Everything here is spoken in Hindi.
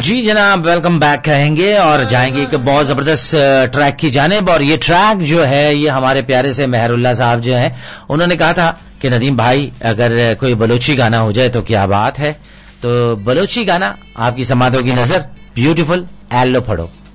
जी जनाब, वेलकम बैक कहेंगे और जाएंगे एक बहुत जबरदस्त ट्रैक की जानिब। और ये ट्रैक जो है ये हमारे प्यारे से मेहरुल्लाह साहब जो हैं, उन्होंने कहा था कि नदीम भाई अगर कोई बलोची गाना हो जाए तो क्या बात है। तो बलोची गाना आपकी समातों की नजर, ब्यूटीफुल एल्लो फड़ो।